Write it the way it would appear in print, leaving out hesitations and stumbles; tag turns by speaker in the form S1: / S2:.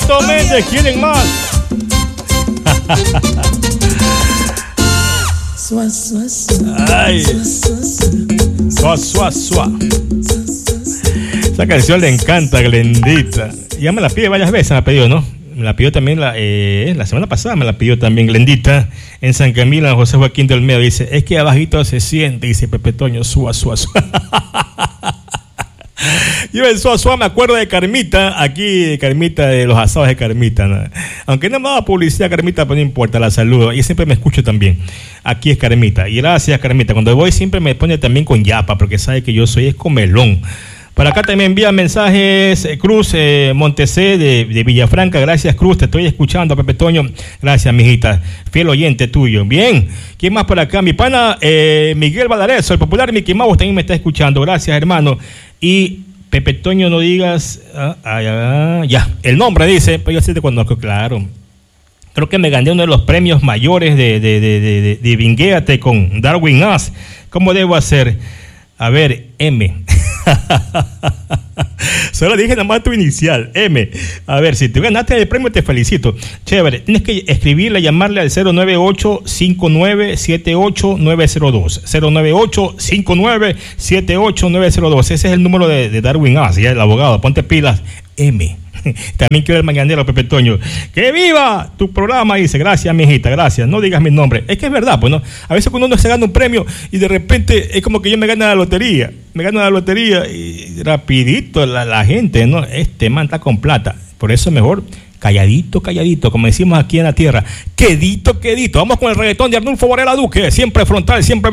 S1: Tito Méndez, ¿quieren más? Ay. Suá. Esa canción le encanta, Glendita. Ya me la pide varias veces, me la pidió, ¿no? Me la pidió también la semana pasada, me la pidió también Glendita en San Camilo. José Joaquín del Medio dice, es que abajito se siente, dice Pepe Toño, suá. Yo en suá me acuerdo de Carmita, aquí Carmita de los asados de Carmita, ¿no? Aunque no me da publicidad Carmita, pero no importa, la saludo, y siempre me escucho también. Aquí es Carmita, y gracias Carmita. Cuando voy siempre me pone también con yapa, porque sabe que yo soy escomelón. Para acá también envía mensajes Cruz Montesé de Villafranca. Gracias, Cruz, te estoy escuchando, Pepe Toño. Gracias, mijita, fiel oyente tuyo. Bien, ¿quién más por acá? Mi pana Miguel Valareso, el popular Mickey Mouse, también me está escuchando. Gracias, hermano. Y Pepe Toño, no digas ya, el nombre dice, pero yo sí te conozco, claro. Creo que me gané uno de los premios mayores de Vinguéate con Darwin As. ¿Cómo debo hacer? A ver, M. Solo dije nada más tu inicial, M. A ver, si te ganaste el premio, te felicito. Chévere, tienes que escribirle, llamarle al 098-5978-902. 098-5978-902. Ese es el número de Darwin As, ya el abogado. Ponte pilas, M. También quiero el mañanero, Pepe Toño. ¡Que viva tu programa! Dice, gracias, mijita, gracias. No digas mi nombre. Es que es verdad, pues, ¿no? A veces cuando uno se gana un premio y de repente es como que yo me gano la lotería. Me gano la lotería y rapidito la gente, ¿no? Este man está con plata. Por eso es mejor calladito, como decimos aquí en la tierra. Quedito. Vamos con el reggaetón de Arnulfo Varela Duque. Siempre frontal, siempre